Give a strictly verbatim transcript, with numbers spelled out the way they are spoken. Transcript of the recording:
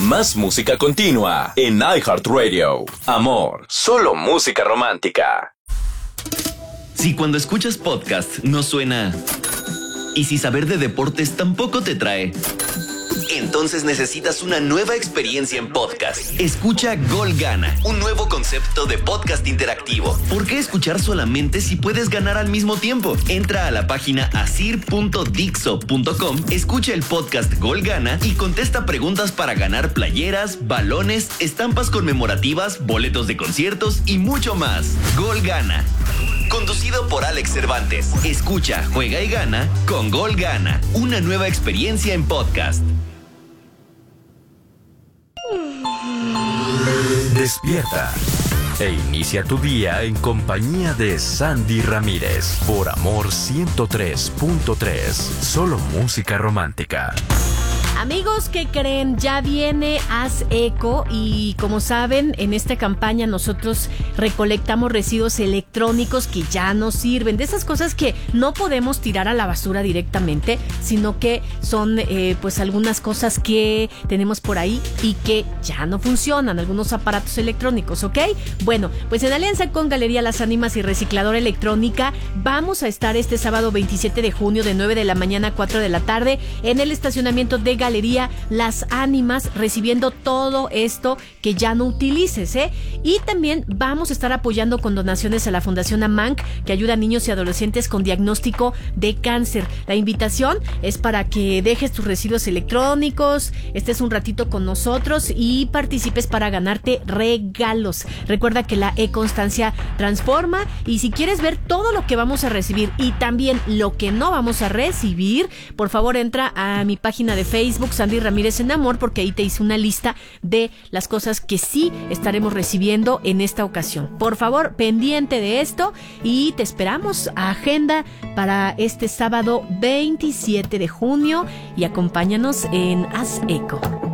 Más música continua en iHeartRadio. Amor, solo música romántica. Si cuando escuchas podcast no suena... Y si saber de deportes tampoco te trae... Entonces necesitas una nueva experiencia en podcast. Escucha Gol Gana, un nuevo concepto de podcast interactivo. ¿Por qué escuchar solamente si puedes ganar al mismo tiempo? Entra a la página asir punto dixo punto com, escucha el podcast Gol Gana y contesta preguntas para ganar playeras, balones, estampas conmemorativas, boletos de conciertos y mucho más. Gol Gana. Conducido por Alex Cervantes. Escucha, juega y gana con Gol Gana. Una nueva experiencia en podcast. Despierta e inicia tu día en compañía de Sandy Ramírez por Amor ciento tres punto tres. Solo música romántica. Amigos, ¿qué creen? Ya viene Haz Eco y como saben, en esta campaña nosotros recolectamos residuos electrónicos que ya no sirven, de esas cosas que no podemos tirar a la basura directamente, sino que son eh, pues algunas cosas que tenemos por ahí y que ya no funcionan, algunos aparatos electrónicos, ¿ok? Bueno, pues en alianza con Galería Las Ánimas y Recicladora Electrónica vamos a estar este sábado veintisiete de junio de nueve de la mañana a cuatro de la tarde en el estacionamiento de Galería Las Ánimas recibiendo todo esto que ya no utilices, ¿eh? Y también vamos a estar apoyando con donaciones a la Fundación AMANC, que ayuda a niños y adolescentes con diagnóstico de cáncer. La invitación es para que dejes tus residuos electrónicos, estés un ratito con nosotros y participes para ganarte regalos. Recuerda que la e-constancia transforma y si quieres ver todo lo que vamos a recibir y también lo que no vamos a recibir, por favor entra a mi página de Facebook Sandy Ramírez en Amor, porque ahí te hice una lista de las cosas que sí estaremos recibiendo en esta ocasión. Por favor, pendiente de esto y te esperamos a agenda para este sábado veintisiete de junio y acompáñanos en Haz Eco.